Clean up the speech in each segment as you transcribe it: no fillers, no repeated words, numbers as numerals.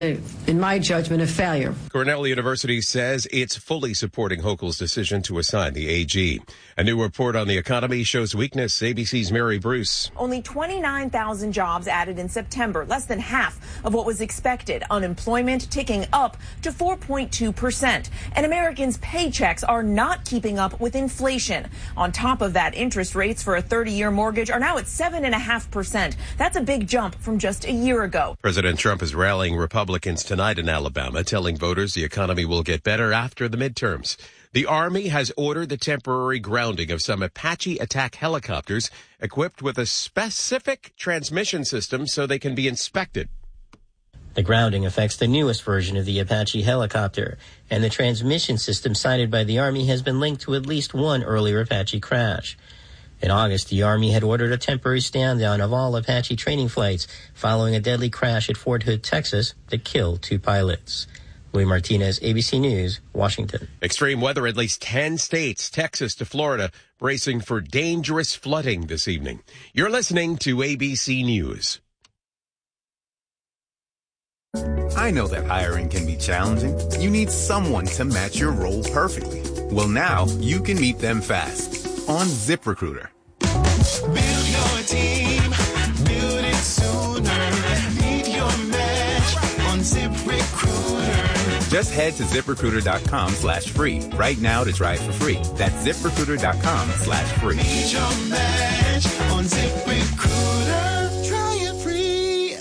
In my judgment, a failure. Cornell University says it's fully supporting Hochul's decision to assign the AG. A new report on the economy shows weakness. ABC's Mary Bruce. Only 29,000 jobs added in September, less than half of what was expected. Unemployment ticking up to 4.2%. And Americans' paychecks are not keeping up with inflation. On top of that, interest rates for a 30-year mortgage are now at 7.5%. That's a big jump from just a year ago. President Trump is rallying Republicans tonight in Alabama, telling voters the economy will get better after the midterms. The Army has ordered the temporary grounding of some Apache attack helicopters equipped with a specific transmission system so they can be inspected. The grounding affects the newest version of the Apache helicopter, and the transmission system cited by the Army has been linked to at least one earlier Apache crash. In August, the Army had ordered a temporary stand-down of all Apache training flights following a deadly crash at Fort Hood, Texas, that killed 2 pilots. Louis Martinez, ABC News, Washington. Extreme weather, at least 10 states, Texas to Florida, bracing for dangerous flooding this evening. You're listening to ABC News. I know that hiring can be challenging. You need someone to match your role perfectly. Well, now you can meet them fast on ZipRecruiter. Build your team, build it sooner. Meet your match on ZipRecruiter. Just head to ZipRecruiter.com/free right now to try it for free. That's ZipRecruiter.com/free. Meet your match on ZipRecruiter. Try it free.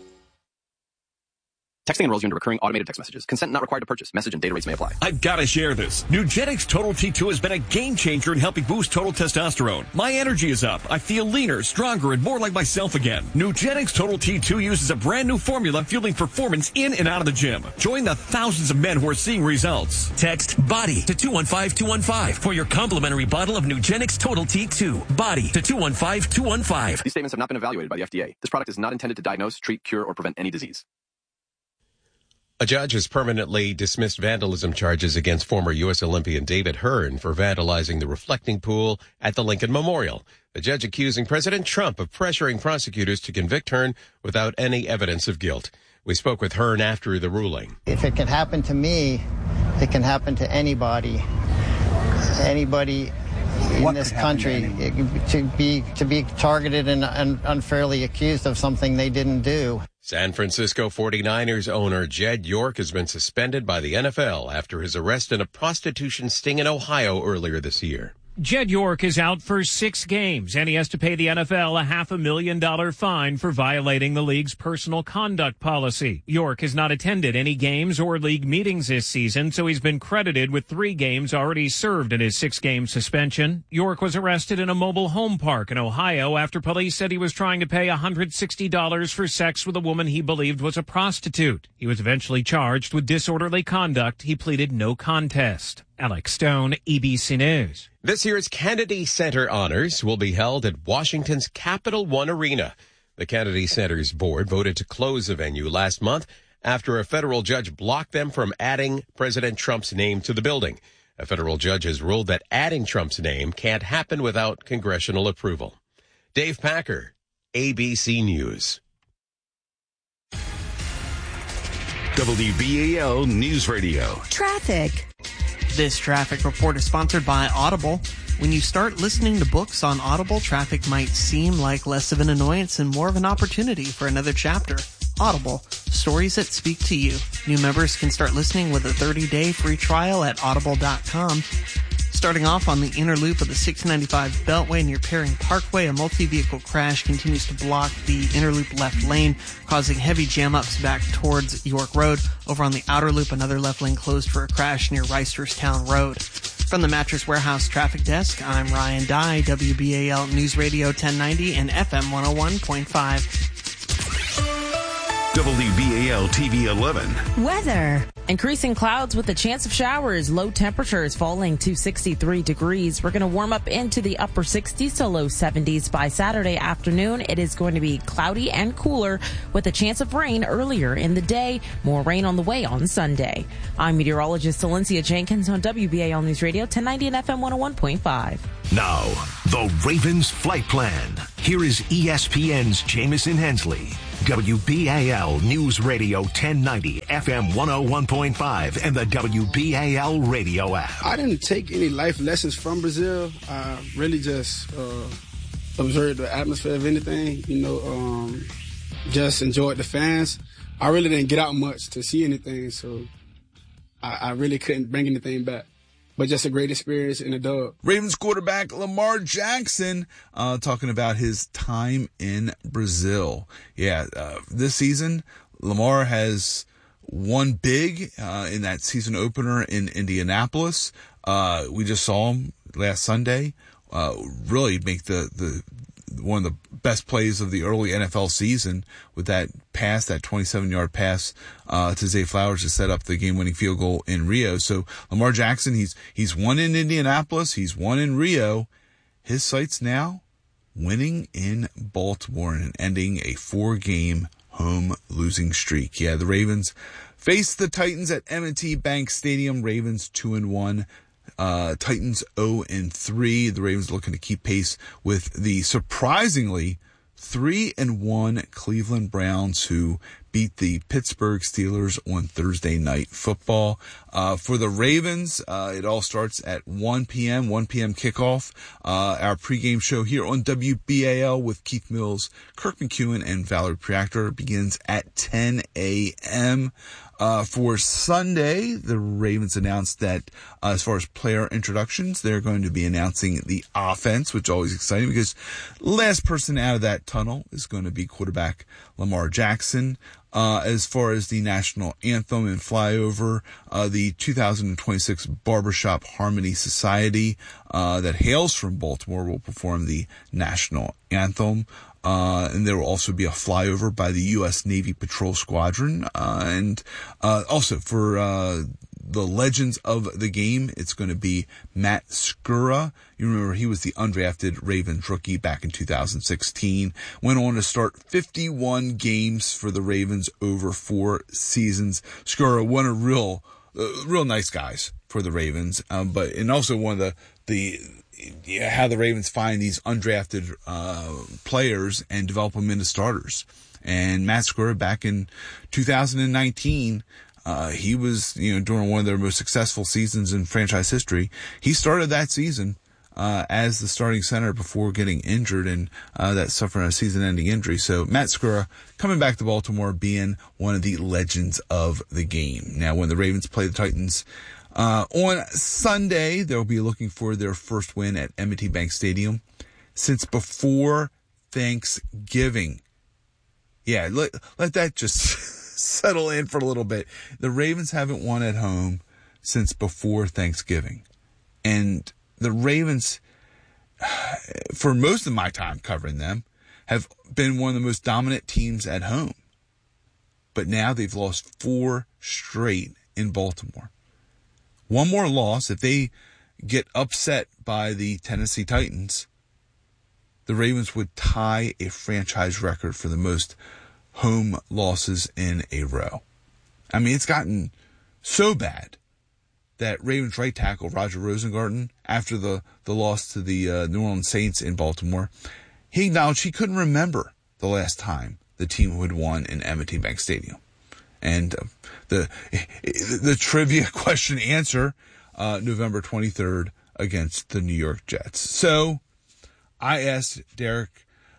Texting enrolls you into recurring automated text messages. Consent not required to purchase. Message and data rates may apply. I've got to share this. Nugenix Total T2 has been a game changer in helping boost total testosterone. My energy is up. I feel leaner, stronger, and more like myself again. Nugenix Total T2 uses a brand new formula fueling performance in and out of the gym. Join the thousands of men who are seeing results. Text BODY to 215-215 for your complimentary bottle of Nugenix Total T2. BODY to 215-215. These statements have not been evaluated by the FDA. This product is not intended to diagnose, treat, cure, or prevent any disease. A judge has permanently dismissed vandalism charges against former U.S. Olympian David Hearn for vandalizing the reflecting pool at the Lincoln Memorial. The judge accusing President Trump of pressuring prosecutors to convict Hearn without any evidence of guilt. We spoke with Hearn after the ruling. If it can happen to me, it can happen to anybody. Anybody in this country to be targeted and unfairly accused of something they didn't do. San Francisco 49ers owner Jed York has been suspended by the NFL after his arrest in a prostitution sting in Ohio earlier this year. Jed York is out for 6 games, and he has to pay the NFL a $500,000 fine for violating the league's personal conduct policy. York has not attended any games or league meetings this season, so he's been credited with 3 games already served in his 6-game suspension. York was arrested in a mobile home park in Ohio after police said he was trying to pay $160 for sex with a woman he believed was a prostitute. He was eventually charged with disorderly conduct. He pleaded no contest. Alex Stone, ABC News. This year's Kennedy Center Honors will be held at Washington's Capital One Arena. The Kennedy Center's board voted to close the venue last month after a federal judge blocked them from adding President Trump's name to the building. A federal judge has ruled that adding Trump's name can't happen without congressional approval. Dave Packer, ABC News. WBAL News Radio. Traffic. This traffic report is sponsored by Audible. When you start listening to books on Audible, traffic might seem like less of an annoyance and more of an opportunity for another chapter. Audible, stories that speak to you. New members can start listening with a 30-day free trial at audible.com. Starting off on the inner loop of the 695 Beltway near Perring Parkway, a multi-vehicle crash continues to block the inner loop left lane, causing heavy jam-ups back towards York Road. Over on the outer loop, another left lane closed for a crash near Reisterstown Road. From the Mattress Warehouse Traffic Desk, I'm Ryan Dye, WBAL News Radio 1090 and FM 101.5. WBAL TV 11. Weather. Increasing clouds with a chance of showers. Low temperatures falling to 63 degrees. We're going to warm up into the upper 60s to low 70s by Saturday afternoon. It is going to be cloudy and cooler with a chance of rain earlier in the day. More rain on the way on Sunday. I'm meteorologist Valencia Jenkins on WBAL News Radio 1090 and FM 101.5. Now, the Ravens flight plan. Here is ESPN's Jamison Hensley. WBAL News Radio 1090, FM 101.5, and the WBAL radio app. I didn't take any life lessons from Brazil. I really just observed the atmosphere of anything, just enjoyed the fans. I really didn't get out much to see anything, so I really couldn't bring anything back. But just a great experience in a dub. Ravens quarterback Lamar Jackson talking about his time in Brazil. Yeah, this season, Lamar has won big in that season opener in Indianapolis. We just saw him last Sunday really make the one of the best plays of the early NFL season with that pass, that 27-yard pass to Zay Flowers to set up the game-winning field goal in Rio. So Lamar Jackson, he's won in Indianapolis, he's won in Rio. His sights now winning in Baltimore and ending a 4-game home losing streak. Yeah, the Ravens face the Titans at M&T Bank Stadium. Ravens 2-1. Titans 0-3. The Ravens looking to keep pace with the surprisingly 3-1 Cleveland Browns, who beat the Pittsburgh Steelers on Thursday Night Football. For the Ravens, it all starts at 1 p.m. kickoff. Our pregame show here on WBAL with Keith Mills, Kirk McEwen, and Valerie Priactor begins at 10 a.m. For Sunday, the Ravens announced that as far as player introductions, they're going to be announcing the offense, which is always exciting because last person out of that tunnel is going to be quarterback Lamar Jackson. As far as the national anthem and flyover, the 2026 Barbershop Harmony Society that hails from Baltimore will perform the national anthem. And there will also be a flyover by the U.S. Navy Patrol Squadron. And also for the legends of the game, it's going to be Matt Skura. You remember he was the undrafted Ravens rookie back in 2016. Went on to start 51 games for the Ravens over 4 seasons. Skura, one of real nice guys for the Ravens. And also one of the how the Ravens find these undrafted players and develop them into starters. And Matt Skura back in 2019, he was, during one of their most successful seasons in franchise history. He started that season as the starting center before getting injured and that suffering a season-ending injury. So Matt Skura coming back to Baltimore, being one of the legends of the game. Now, when the Ravens play the Titans on Sunday, they'll be looking for their first win at M&T Bank Stadium since before Thanksgiving. Yeah, let that just settle in for a little bit. The Ravens haven't won at home since before Thanksgiving. And the Ravens, for most of my time covering them, have been one of the most dominant teams at home. But now they've lost 4 straight in Baltimore. One more loss, if they get upset by the Tennessee Titans, the Ravens would tie a franchise record for the most home losses in a row. I mean, it's gotten so bad that Ravens right tackle Roger Rosengarten, after the loss to the New Orleans Saints in Baltimore, he acknowledged he couldn't remember the last time the team had won in M&T Bank Stadium. And the trivia question answer, November 23rd against the New York Jets. So I asked Derek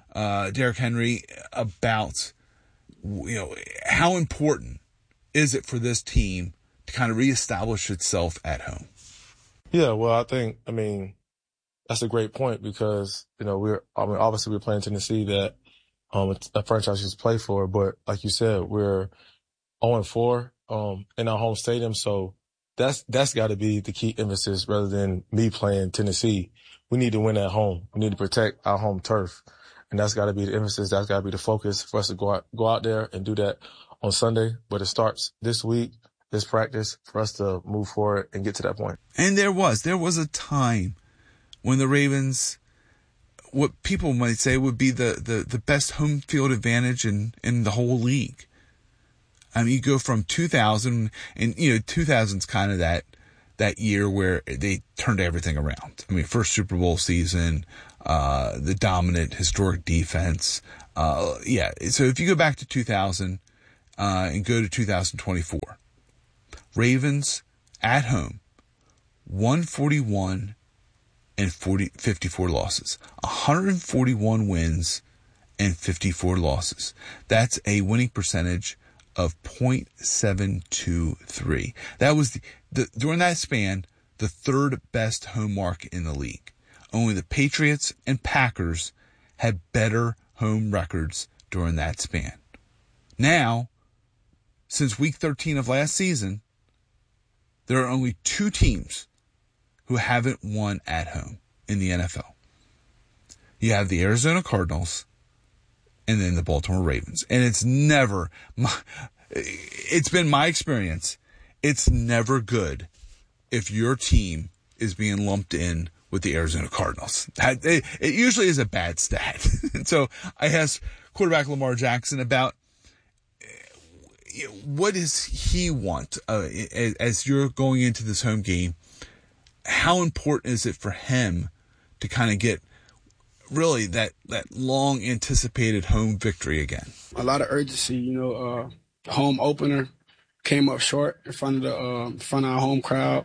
Henry about, how important is it for this team to kind of reestablish itself at home? Yeah, well, I mean, that's a great point because, obviously we're playing Tennessee that, a franchise used to play for, but like you said, we're 0-4, in our home stadium. So that's got to be the key emphasis rather than me playing Tennessee. We need to win at home. We need to protect our home turf. And that's got to be the emphasis. That's got to be the focus for us to go out there and do that on Sunday. But it starts this week, this practice, for us to move forward and get to that point. And there was a time when the Ravens, what people might say would be the best home field advantage in the whole league. I mean, you go from 2000, and 2000's kind of that year where they turned everything around. I mean, first Super Bowl season, the dominant historic defense. So if you go back to 2000 and go to 2024, Ravens at home, 141 and 54 losses, 141 wins and 54 losses. That's a winning percentage of .723. That was during that span, the third best home mark in the league. Only the Patriots and Packers had better home records during that span. Now, since week 13 of last season, there are only 2 teams who haven't won at home in the NFL. You have the Arizona Cardinals and then the Baltimore Ravens. And it's been my experience, it's never good if your team is being lumped in with the Arizona Cardinals. It usually is a bad stat. And so I asked quarterback Lamar Jackson about what does he want as you're going into this home game. How important is it for him to kind of get really that long anticipated home victory again? A lot of urgency, home opener came up short in front of our home crowd.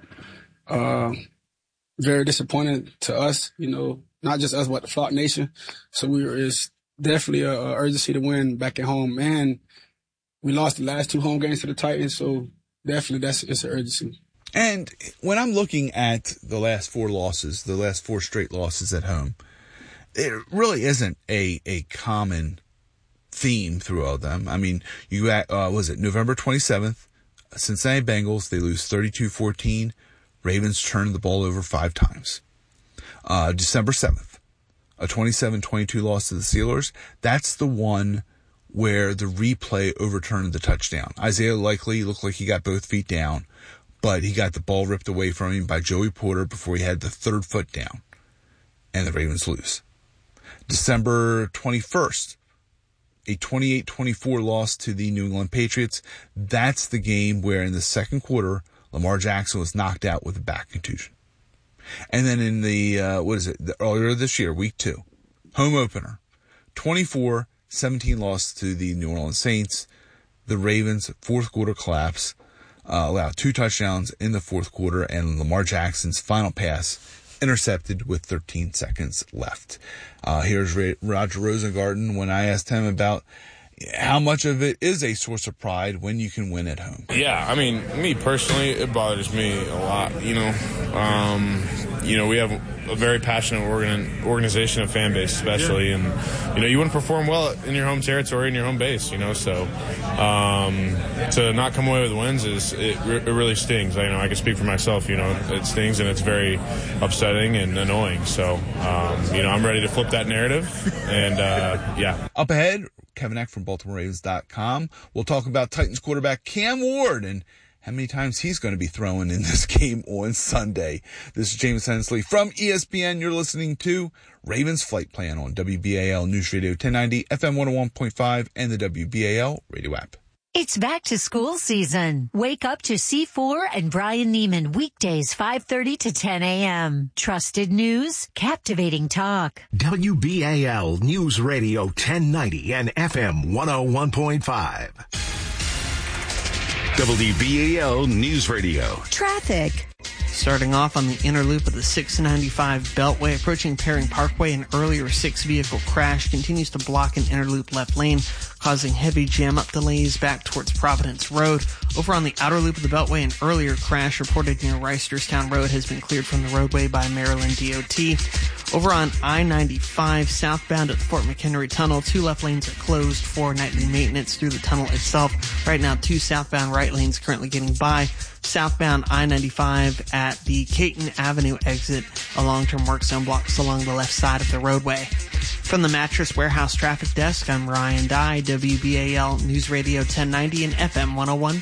Very disappointing to us, not just us, but the Flock Nation. So it's definitely a urgency to win back at home. And we lost the last 2 home games to the Titans, so definitely it's an urgency. And when I'm looking at the last 4 losses, the last 4 straight losses at home, it really isn't a common theme through all of them. I mean, November 27th, Cincinnati Bengals, they lose 32-14. Ravens turn the ball over 5 times. December 7th, a 27-22 loss to the Steelers. That's the one where the replay overturned the touchdown. Isaiah Likely looked like he got both feet down, but he got the ball ripped away from him by Joey Porter before he had the 3rd foot down, and the Ravens lose. December 21st, a 28-24 loss to the New England Patriots. That's the game where in the second quarter, Lamar Jackson was knocked out with a back contusion. And then in earlier this year, week 2, home opener, 24-17 loss to the New Orleans Saints. The Ravens' 4th quarter collapse allowed 2 touchdowns in the 4th quarter, and Lamar Jackson's final pass intercepted with 13 seconds left. Here's Roger Rosengarten when I asked him about how much of it is a source of pride when you can win at home. Yeah, I mean, me personally, it bothers me a lot, we have a very passionate organization and fan base, especially, and, you want to perform well in your home territory, in your home base, so to not come away with wins it really stings. I can speak for myself, it stings and it's very upsetting and annoying. So, I'm ready to flip that narrative, and, yeah. Up ahead, Kevin Eck from BaltimoreRavens.com. We'll talk about Titans quarterback Cam Ward and how many times he's going to be throwing in this game on Sunday. This is James Hensley from ESPN. You're listening to Ravens Flight Plan on WBAL News Radio 1090, FM 101.5, and the WBAL radio app. It's back to school season. Wake up to C4 and Brian Neiman weekdays 5:30 to 10 a.m. Trusted news, captivating talk. WBAL News Radio 1090 and FM 101.5. WBAL News Radio. Traffic. Starting off on the inner loop of the 695 Beltway, approaching Perring Parkway, an earlier 6-vehicle crash continues to block an inner loop left lane, causing heavy jam-up delays back towards Providence Road. Over on the outer loop of the Beltway, an earlier crash reported near Reisterstown Road has been cleared from the roadway by Maryland DOT. Over on I-95 southbound at the Fort McHenry Tunnel, 2 left lanes are closed for nightly maintenance through the tunnel itself. Right now, 2 southbound right lanes currently getting by. Southbound I-95 at the Caton Avenue exit, a long-term work zone blocks along the left side of the roadway. From the Mattress Warehouse Traffic Desk, I'm Ryan Dye, WBAL News Radio 1090 and FM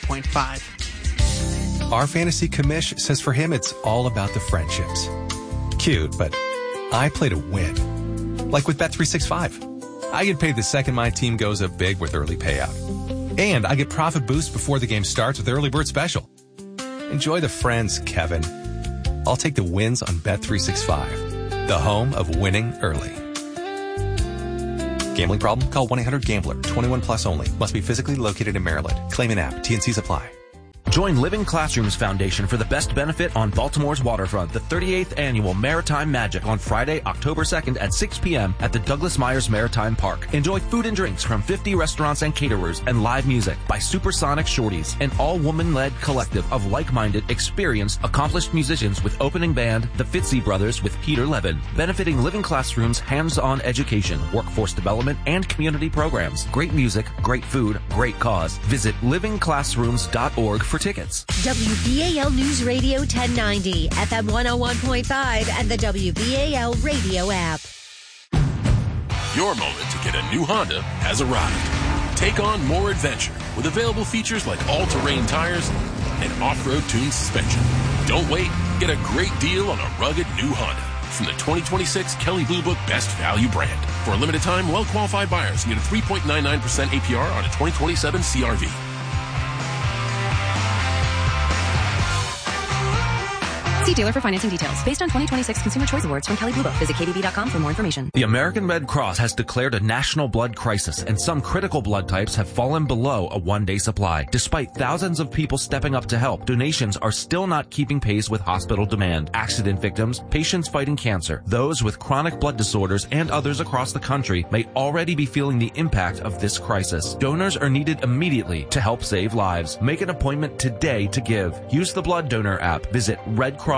101.5. Our fantasy commish says for him it's all about the friendships. Cute, but I play to win. Like with Bet365. I get paid the second my team goes up big with early payout. And I get profit boost before the game starts with Early Bird Special. Enjoy the friends, Kevin. I'll take the wins on Bet365. the home of winning early. Gambling problem? Call 1-800-GAMBLER. 21 plus only. Must be physically located in Maryland. Claim an app. T&Cs apply. Join Living Classrooms Foundation for the best benefit on Baltimore's waterfront, the 38th annual Maritime Magic on Friday, October 2nd at 6 p.m. at the Douglas Myers Maritime Park. Enjoy food and drinks from 50 restaurants and caterers and live music by Supersonic Shorties, an all-woman-led collective of like-minded, experienced, accomplished musicians with opening band, the Fitzy Brothers with Peter Levin, benefiting Living Classrooms' hands-on education, workforce development, and community programs. Great music, great food, great cause. Visit livingclassrooms.org for tickets. WBAL News Radio 1090, FM 101.5, and the WBAL radio app. Your moment to get a new Honda has arrived. Take on more adventure with available features like all-terrain tires and off-road tuned suspension. Don't wait. Get a great deal on a rugged new Honda from the 2026 Kelley Blue Book Best Value brand. For a limited time, well-qualified buyers can get a 3.99% APR on a 2027 CR-V. See dealer for financing details. Based on 2026 Consumer Choice Awards from Kelley Blue Book. Visit KBB.com for more information. The American Red Cross has declared a national blood crisis, and some critical blood types have fallen below a one-day supply. Despite thousands of people stepping up to help, donations are still not keeping pace with hospital demand. Accident victims, patients fighting cancer, those with chronic blood disorders, and others across the country may already be feeling the impact of this crisis. Donors are needed immediately to help save lives. Make an appointment today to give. Use the Blood Donor app. Visit redcrossblood.org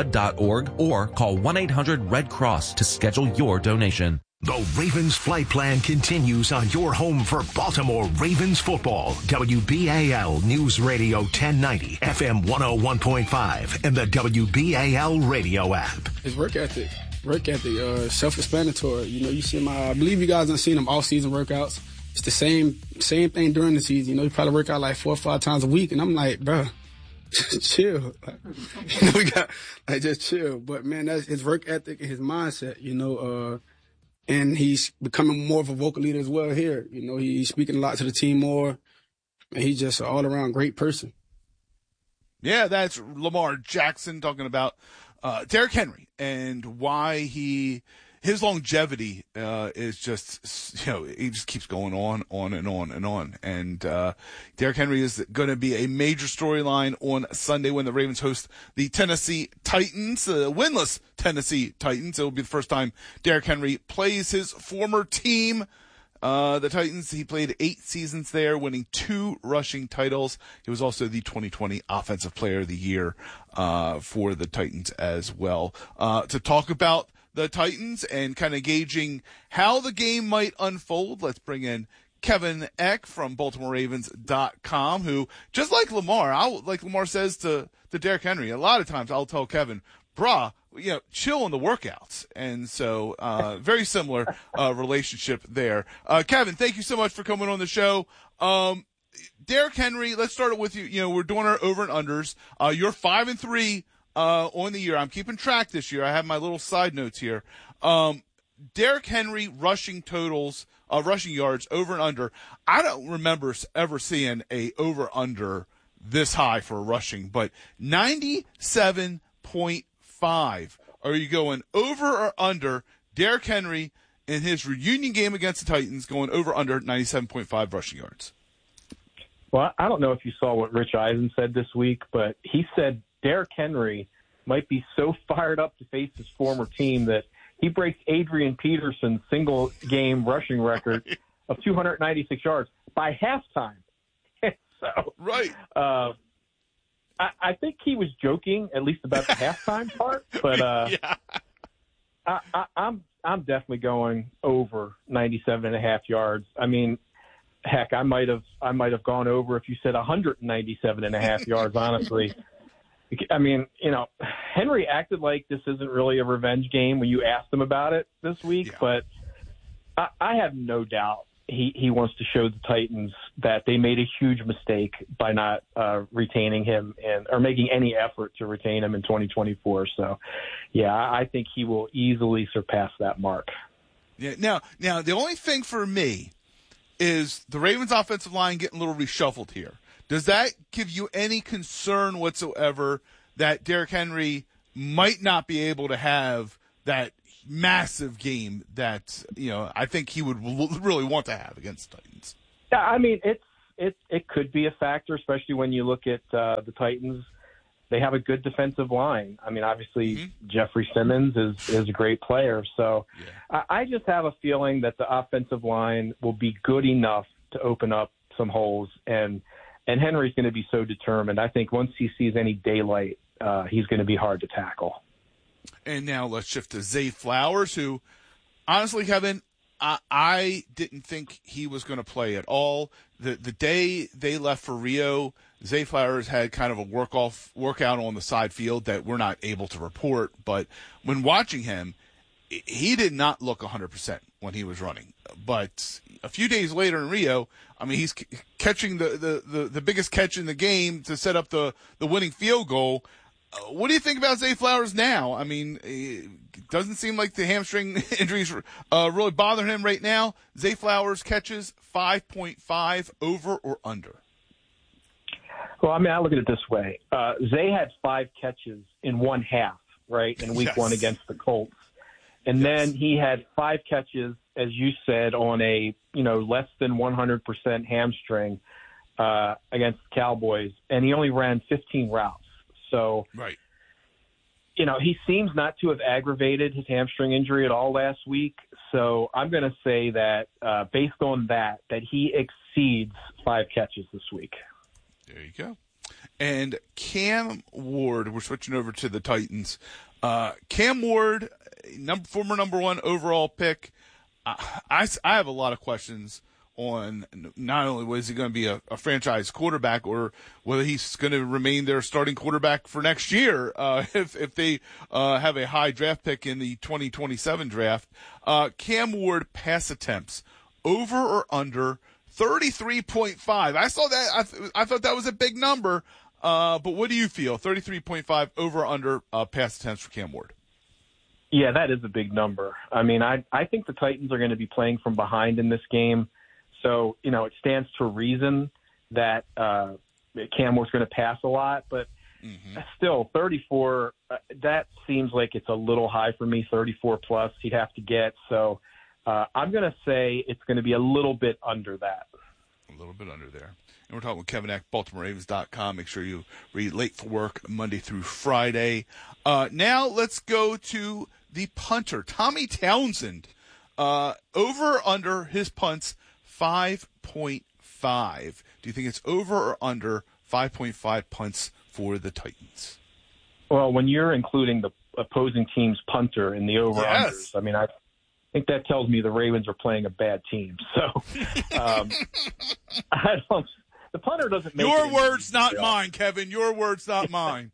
or call 1-800-RED-CROSS to schedule your donation. The Ravens flight plan continues on your home for Baltimore Ravens football. WBAL News Radio 1090, FM 101.5, and the WBAL radio app. His work ethic, self-explanatory. You know, you see I believe you guys have seen him all-season workouts. It's the same thing during the season. You know, you probably work out like 4 or 5 times a week, and I'm like, bro, chill. We got just chill. But man, that's his work ethic and his mindset. You know, and he's becoming more of a vocal leader as well here. You know, he's speaking a lot to the team more, and he's just an all-around great person. Yeah, that's Lamar Jackson talking about Derrick Henry and why his longevity is just, he just keeps going on and on and on. And Derrick Henry is going to be a major storyline on Sunday when the Ravens host the Tennessee Titans, the winless Tennessee Titans. It will be the first time Derrick Henry plays his former team. The Titans, he played 8 seasons there, winning 2 rushing titles. He was also the 2020 Offensive Player of the Year for the Titans as well. To talk about the Titans and kind of gauging how the game might unfold, let's bring in Kevin Eck from BaltimoreRavens.com, who, just like Lamar, like Lamar says to Derrick Henry, a lot of times I'll tell Kevin, brah, chill on the workouts. And so, very similar relationship there. Kevin, thank you so much for coming on the show. Derrick Henry, let's start it with you. You know, we're doing our over and unders. You're 5-3 on the year. I'm keeping track this year. I have my little side notes here. Derrick Henry rushing totals, rushing yards over and under. I don't remember ever seeing a over under this high for rushing, but 97.5. Are you going over or under Derrick Henry in his reunion game against the Titans, going over under 97.5 rushing yards? Well, I don't know if you saw what Rich Eisen said this week, but he said Derrick Henry might be so fired up to face his former team that he breaks Adrian Peterson's single-game rushing record of 296 yards by halftime. So, right. I think he was joking, at least about the halftime part, but I'm definitely going over 97.5 yards. I mean, heck, I might have gone over if you said 197.5 yards, honestly. I mean, Henry acted like this isn't really a revenge game when you asked him about it this week, but I have no doubt he wants to show the Titans that they made a huge mistake by not retaining him or making any effort to retain him in 2024. So, I think he will easily surpass that mark. Yeah. Now, the only thing for me is the Ravens' offensive line getting a little reshuffled here. Does that give you any concern whatsoever that Derrick Henry might not be able to have that massive game that, I think he would really want to have against the Titans. Yeah, I mean, it could be a factor, especially when you look at the Titans. They have a good defensive line. I mean, obviously, Jeffrey Simmons is a great player. So I just have a feeling that the offensive line will be good enough to open up some holes. And Henry's going to be so determined. I think once he sees any daylight, he's going to be hard to tackle. And now let's shift to Zay Flowers, who, honestly, Kevin, I didn't think he was going to play at all. The day they left for Rio, Zay Flowers had kind of a workout on the side field that we're not able to report. But when watching him, he did not look 100% when he was running. But a few days later in Rio, I mean, he's catching the biggest catch in the game to set up the winning field goal. What do you think about Zay Flowers now? I mean, it doesn't seem like the hamstring injuries really bother him right now. Zay Flowers catches 5.5 over or under. Well, I mean, I look at it this way. Zay had 5 catches in one half, right, in week 1 against the Colts. And then he had 5 catches, as you said, on a, less than 100% hamstring against the Cowboys. And he only ran 15 routes. So, right. He seems not to have aggravated his hamstring injury at all last week. So I'm going to say that based on that he exceeds 5 catches this week. There you go. And Cam Ward, we're switching over to the Titans. Cam Ward, former number 1 overall pick. I have a lot of questions on not only was he going to be a franchise quarterback or whether he's going to remain their starting quarterback for next year if they have a high draft pick in the 2027 draft. Cam Ward pass attempts, over or under 33.5. I saw that. I thought that was a big number. But what do you feel? 33.5 over or under pass attempts for Cam Ward? Yeah, that is a big number. I mean, I think the Titans are going to be playing from behind in this game. So, it stands to reason that Cam Ward's going to pass a lot. But still, 34, that seems like it's a little high for me. 34 plus he'd have to get. So I'm going to say it's going to be a little bit under that. A little bit under there. And we're talking with Kevin Eck, BaltimoreRavens.com. Make sure you read Late for Work Monday through Friday. Now let's go to the punter, Tommy Townsend. Over under his punts, 5.5. Do you think it's over or under 5.5 punts for the Titans? Well, when you're including the opposing team's punter in the over-unders, I mean, I think that tells me the Ravens are playing a bad team. So I don't. The punter doesn't make your words, not mine, Kevin. Your words, not mine.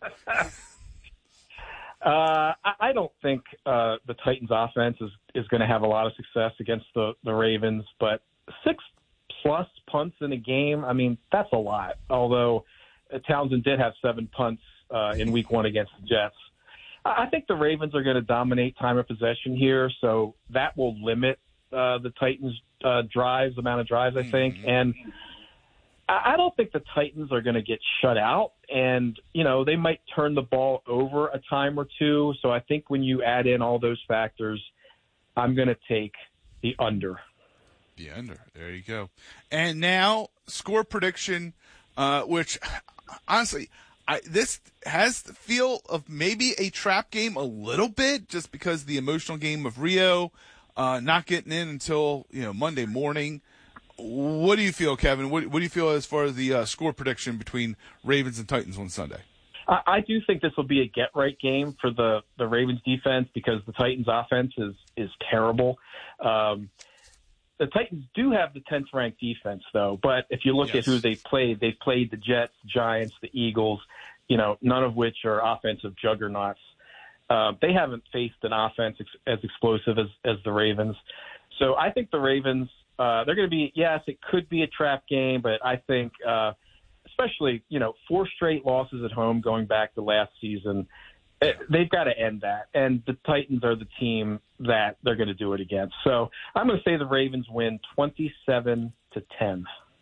I don't think the Titans' offense is going to have a lot of success against the Ravens, but 6+ punts in a game, I mean, that's a lot. Although Townsend did have 7 punts in week 1 against the Jets. I think the Ravens are going to dominate time of possession here, so that will limit the Titans' drives, the amount of drives, I think. And I don't think the Titans are going to get shut out, and, they might turn the ball over a time or two. So I think when you add in all those factors, I'm going to take the under. The under. There you go. And now, score prediction, which, honestly, this has the feel of maybe a trap game a little bit, just because the emotional game of Rio, not getting in until, Monday morning. What do you feel, Kevin? What do you feel as far as the score prediction between Ravens and Titans on Sunday? I do think this will be a get-right game for the Ravens defense because the Titans offense is terrible. The Titans do have the 10th ranked defense, though. But if you look at who they've played the Jets, Giants, the Eagles, none of which are offensive juggernauts. They haven't faced an offense as explosive as the Ravens. So I think the Ravens, they're going to be, yes, it could be a trap game, but I think especially, 4 straight losses at home going back to last season, they've got to end that. And the Titans are the team that they're going to do it against. So I'm going to say the Ravens win 27-10.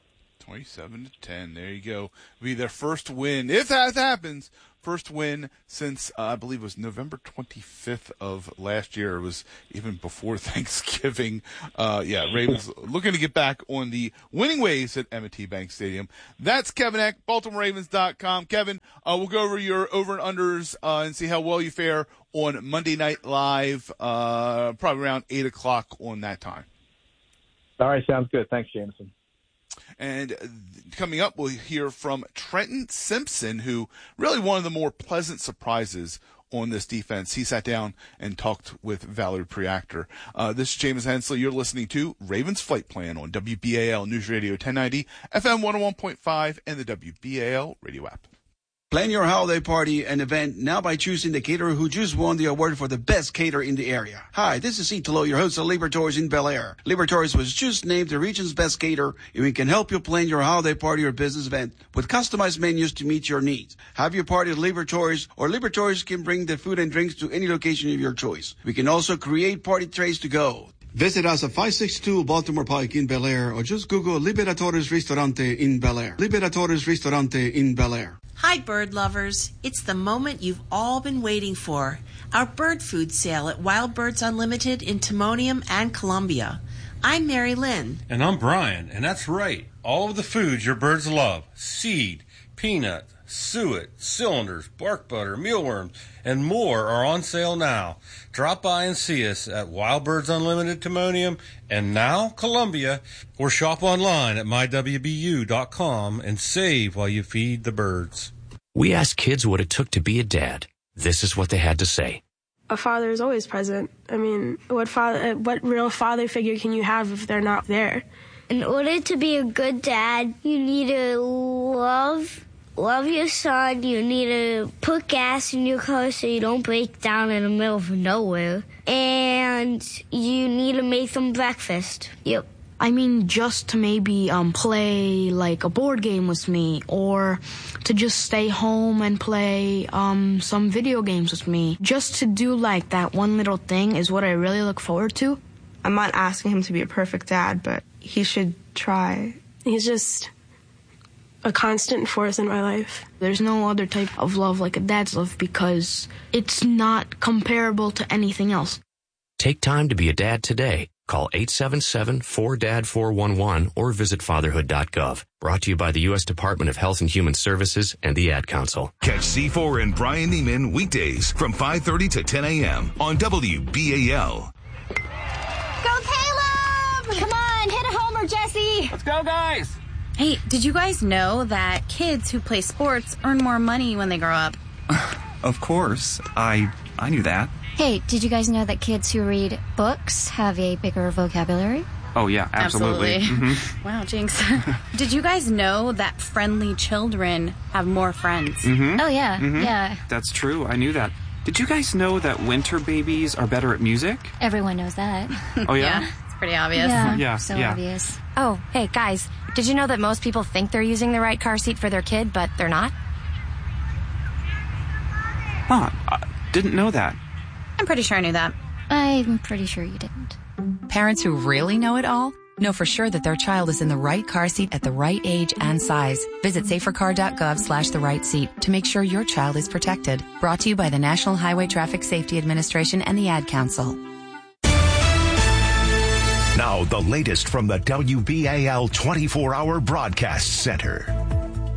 27-10. There you go. Be their first win, if that happens. First win since, I believe it was November 25th of last year. It was even before Thanksgiving. Ravens looking to get back on the winning ways at M&T Bank Stadium. That's Kevin Eck, BaltimoreRavens.com. Kevin, we'll go over your over and unders and see how well you fare on Monday Night Live, probably around 8 o'clock on that time. All right, sounds good. Thanks, Jameson. And coming up, we'll hear from Trenton Simpson, who really one of the more pleasant surprises on this defense. He sat down and talked with Valerie Preactor. This is James Hensley. You're listening to Ravens Flight Plan on WBAL News Radio 1090, FM 101.5, and the WBAL radio app. Plan your holiday party and event now by choosing the caterer who just won the award for the best caterer in the area. Hi, this is Italo, your host of Liberators in Bel Air. Liberators was just named the region's best caterer, and we can help you plan your holiday party or business event with customized menus to meet your needs. Have your party at Liberators, or Liberators can bring the food and drinks to any location of your choice. We can also create party trays to go. Visit us at 562 Baltimore Pike in Bel Air, or just Google Liberatores Ristorante in Bel Air. Liberatores Ristorante in Bel Air. Hi, bird lovers. It's the moment you've all been waiting for. Our bird food sale at Wild Birds Unlimited in Timonium and Columbia. I'm Mary Lynn. And I'm Brian, and that's right. All of the foods your birds love. Seed, peanut, suet, cylinders, bark butter, mealworms, and more are on sale now. Drop by and see us at Wild Birds Unlimited Timonium and now Columbia, or shop online at mywbu.com and save while you feed the birds. We asked kids what it took to be a dad. This is what they had to say. A father is always present. I mean, what real father figure can you have if they're not there? In order to be a good dad, you need to love your son. You need to put gas in your car so you don't break down in the middle of nowhere. And you need to make them breakfast. Yep. I mean, just to maybe play like a board game with me, or to just stay home and play some video games with me. Just to do like that one little thing is what I really look forward to. I'm not asking him to be a perfect dad, but he should try. He's just a constant force in my life. There's no other type of love like a dad's love because it's not comparable to anything else. Take time to be a dad today. Call 877-4DAD-411 or visit fatherhood.gov. Brought to you by the U.S. Department of Health and Human Services and the Ad Council. Catch C4 and Brian Neiman weekdays from 5:30 to 10 a.m. on WBAL. Go Caleb! Come on, hit a homer, Jesse! Let's go, guys! Hey, did you guys know that kids who play sports earn more money when they grow up? Of course. I knew that. Hey, did you guys know that kids who read books have a bigger vocabulary? Oh, yeah, absolutely. Mm-hmm. Wow, Jinx. Did you guys know that friendly children have more friends? Mm-hmm. Oh, yeah, yeah. That's true. I knew that. Did you guys know that winter babies are better at music? Everyone knows that. Oh, yeah? It's pretty obvious. Yeah, so yeah. obvious. Oh, hey, guys, did you know that most people think they're using the right car seat for their kid, but they're not? Huh, I didn't know that. I'm pretty sure I knew that. I'm pretty sure you didn't. Parents who really know it all know for sure that their child is in the right car seat at the right age and size. Visit safercar.gov/the right seat to make sure your child is protected. Brought to you by the National Highway Traffic Safety Administration and the Ad Council. Now, the latest from the WBAL 24-hour broadcast center.